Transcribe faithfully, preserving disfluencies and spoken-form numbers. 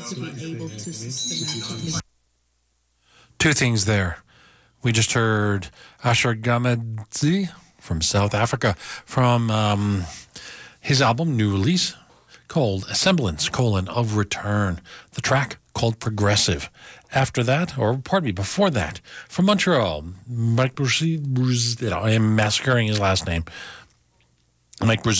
to be able to systematically. Two things there. We just heard Asher Gamadzi from South Africa from um, his album, new release, called A Semblance, colon, of Return. The track called Progressive. After that, or pardon me, before that, from Montreal, Mike Brzee, I am massacring his last name, Mike Brzee.